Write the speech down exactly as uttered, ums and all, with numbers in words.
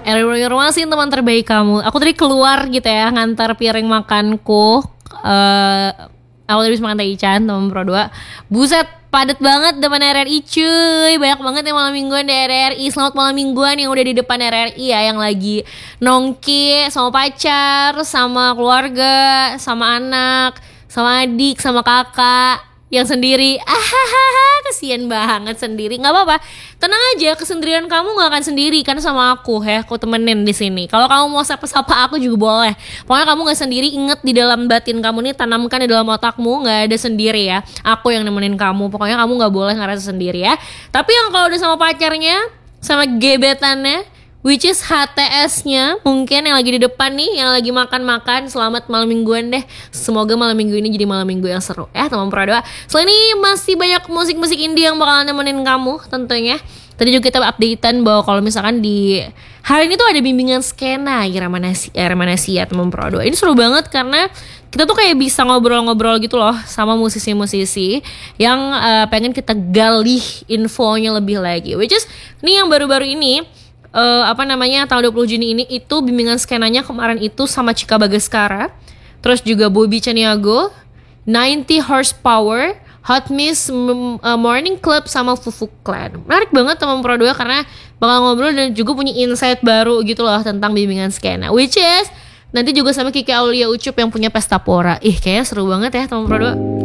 Informasi teman terbaik kamu. Aku tadi keluar gitu ya, ngantar piring makanku. uh, Aku tadi habis makan taichan teman Pro dua. Buset, padat banget depan R R I cuy. Banyak banget yang malam mingguan di R R I. Selamat malam mingguan yang udah di depan R R I ya, yang lagi nongki sama pacar, sama keluarga, sama anak, sama adik, sama kakak yang sendiri. Ahaha, kasian banget sendiri. Nggak apa-apa, tenang aja, kesendirian kamu nggak akan sendiri kan, sama aku ya, aku temenin di sini. Kalau kamu mau sapa-sapa aku juga boleh. Pokoknya kamu nggak sendiri. Ingat, di dalam batin kamu nih, tanamkan di dalam otakmu, nggak ada sendiri ya. Aku yang nemenin kamu. Pokoknya kamu nggak boleh ngerasa sendiri ya. Tapi yang kalau udah sama pacarnya, sama gebetannya, which is H T S-nya mungkin yang lagi di depan nih, yang lagi makan-makan, selamat malam mingguan deh. Semoga malam minggu ini jadi malam minggu yang seru ya teman Pro dua. Selain ini masih banyak musik-musik indie yang bakalan nemenin kamu tentunya. Tadi juga kita updatean bahwa kalau misalkan di hari ini tuh ada bimbingan skena Irama-Nasi ya teman Pro dua. Ini seru banget karena kita tuh kayak bisa ngobrol-ngobrol gitu loh sama musisi-musisi yang uh, pengen kita gali infonya lebih lagi. Which is nih yang baru-baru ini, Uh, apa namanya, tanggal dua puluh Juni ini itu bimbingan skenanya kemarin itu sama Cika Bagaskara, terus juga Bobby Caniago, sembilan puluh Horsepower, Hot Miss M- uh, Morning Club sama Fufu Clan. Menarik banget teman Pro dua karena bakal ngobrol dan juga punya insight baru gitu loh tentang bimbingan skena, which is nanti juga sama Kiki Aulia Ucup yang punya Pesta Pora. Ih, kayaknya seru banget ya teman Pro dua.